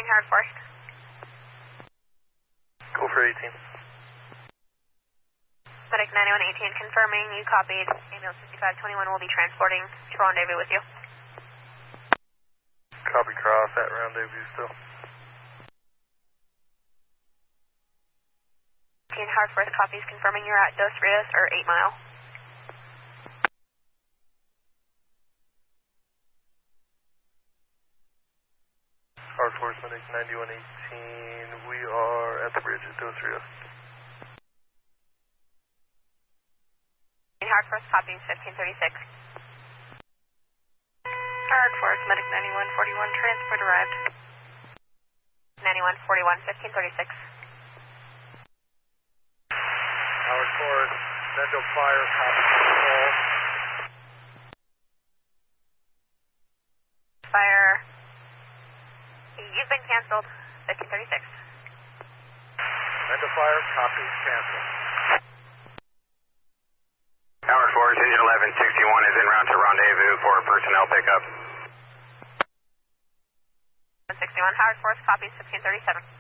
Howard Forest. Go for 18. Medic 9118 confirming you copied. Ambulance 5521 will be transporting to rendezvous with you. Copy cross at rendezvous still. Howard Forest copies confirming you're at Dos Rios or 8 Mile. Howard Forest Medic 9118, we are at the bridge at Dos Rios. Howard Forest copies 1536. Howard Forest Medic 9141, transport arrived. 9141, 1536. Howard Forest, Central Fire, copy control. Fire. You've been canceled. 1536. Central Fire, copy, cancel. Howard Forest, engine 1161 is en route to rendezvous for personnel pickup. 161, Howard Forest copies 1537.